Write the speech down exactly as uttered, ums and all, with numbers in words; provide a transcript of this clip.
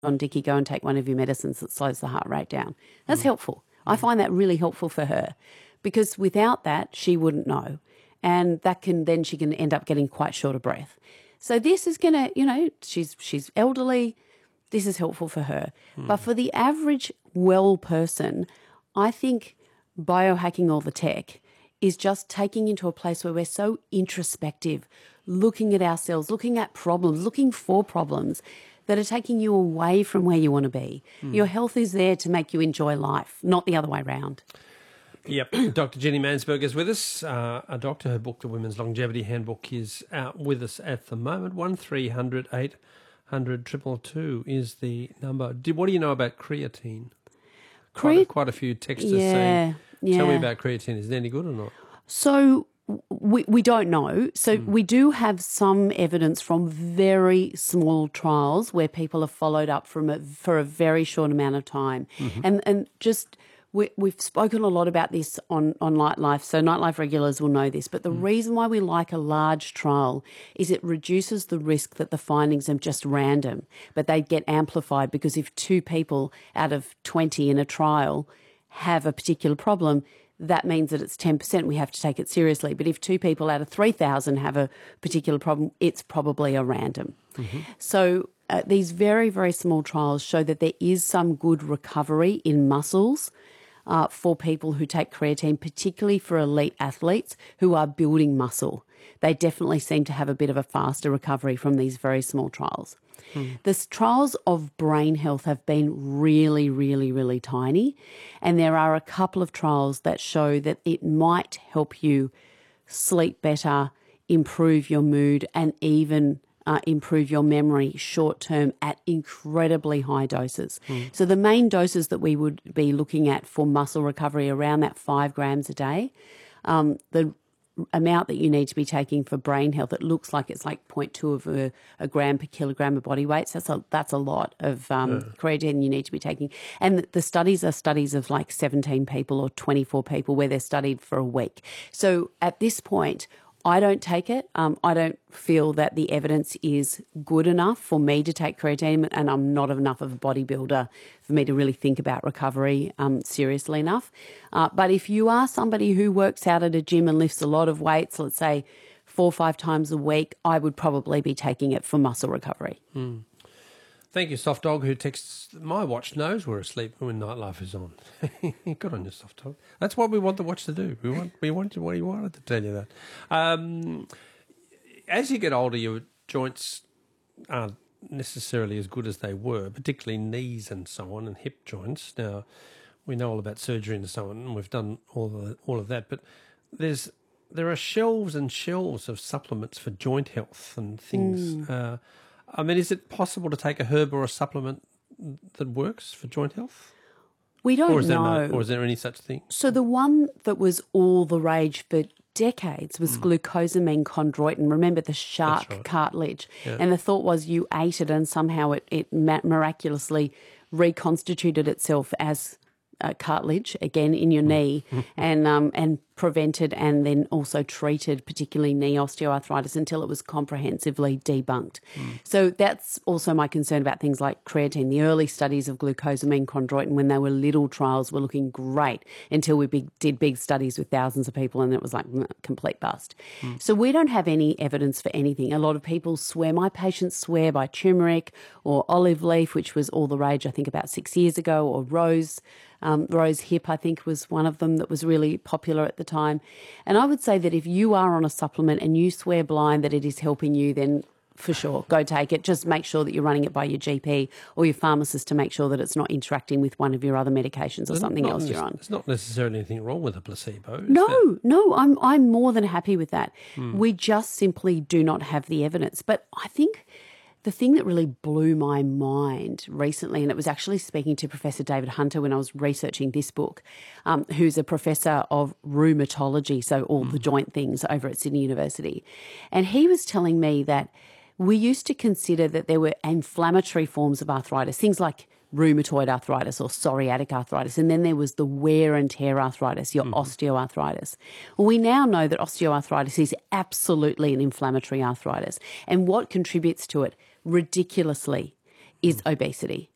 on Dickie, go and take one of your medicines that slows the heart rate down. That's mm. helpful. I find that really helpful for her because without that, she wouldn't know. And that can then she can end up getting quite short of breath. So this is going to, you know, she's she's elderly. This is helpful for her. Mm. But for the average well person, I think biohacking all the tech is just taking into a place where we're so introspective, looking at ourselves, looking at problems, looking for problems that are taking you away from where you want to be. Mm. Your health is there to make you enjoy life, not the other way around. Yep. Doctor Jenny Mansberg is with us, uh, a doctor. Her book, The Women's Longevity Handbook, is out with us at the moment. one three hundred eight hundred two two two is the number. Did, what do you know about creatine? Quite, Cre- a, quite a few texters yeah, saying, tell yeah. me about creatine. Is it any good or not? So we we don't know. So mm. we do have some evidence from very small trials where people have followed up from a, for a very short amount of time. Mm-hmm. And and just we, we've spoken a lot about this on, on Nightlife, so Nightlife regulars will know this. But the mm. reason why we like a large trial is it reduces the risk that the findings are just random, but they get amplified because if two people out of twenty in a trial have a particular problem, that means that it's ten percent. We have to take it seriously. But if two people out of three thousand have a particular problem, it's probably a random. Mm-hmm. So uh, these very, very small trials show that there is some good recovery in muscles uh, for people who take creatine, particularly for elite athletes who are building muscle. They definitely seem to have a bit of a faster recovery from these very small trials. Hmm. The trials of brain health have been really, really, really tiny, and there are a couple of trials that show that it might help you sleep better, improve your mood, and even uh, improve your memory short-term at incredibly high doses. Hmm. So the main doses that we would be looking at for muscle recovery around that five grams a day. Um, the amount that you need to be taking for brain health, it looks like it's like zero point two of a, a gram per kilogram of body weight. So that's a, that's a lot of um, yeah. creatine you need to be taking. And the, the studies are studies of like seventeen people or twenty-four people where they're studied for a week. So at this point, I don't take it. Um, I don't feel that the evidence is good enough for me to take creatine, and I'm not enough of a bodybuilder for me to really think about recovery um, seriously enough. Uh, but if you are somebody who works out at a gym and lifts a lot of weights, let's say four or five times a week, I would probably be taking it for muscle recovery. Mm. Thank you, Soft Dog, who texts, my watch knows we're asleep when Nightlife is on. Good on you, Soft Dog. That's what we want the watch to do. We want we want what you wanted to tell you that. Um, as you get older, your joints aren't necessarily as good as they were, particularly knees and so on, and hip joints. Now, we know all about surgery and so on, and we've done all of, all of that, but there's there are shelves and shelves of supplements for joint health and things. Mm. Uh, I mean, is it possible to take a herb or a supplement that works for joint health? We don't or is know. There no, or is there any such thing? So the one that was all the rage for decades was mm. glucosamine chondroitin. Remember the shark right. cartilage? Yeah. And the thought was you ate it and somehow it, it miraculously reconstituted itself as uh, cartilage again in your mm. knee and um, and prevented and then also treated particularly knee osteoarthritis until it was comprehensively debunked. Mm. So that's also my concern about things like creatine. The early studies of glucosamine chondroitin when they were little trials were looking great until we big, did big studies with thousands of people and it was like mm, complete bust. Mm. So we don't have any evidence for anything. A lot of people swear, my patients swear by turmeric or olive leaf, which was all the rage I think about six years ago, or rose. Um, rose hip, I think, was one of them that was really popular at the time. And I would say that if you are on a supplement and you swear blind that it is helping you, then for sure, go take it. Just make sure that you're running it by your G P or your pharmacist to make sure that it's not interacting with one of your other medications or there's something else you're on. There's not necessarily anything wrong with a placebo. No, there? no, I'm I'm more than happy with that. Hmm. We just simply do not have the evidence. But I think the thing that really blew my mind recently, and it was actually speaking to Professor David Hunter when I was researching this book, um, who's a professor of rheumatology, so all mm. the joint things over at Sydney University. And he was telling me that we used to consider that there were inflammatory forms of arthritis, things like rheumatoid arthritis or psoriatic arthritis, and then there was the wear and tear arthritis, your mm. osteoarthritis. Well, we now know that osteoarthritis is absolutely an inflammatory arthritis, and what contributes to it ridiculously is mm. obesity.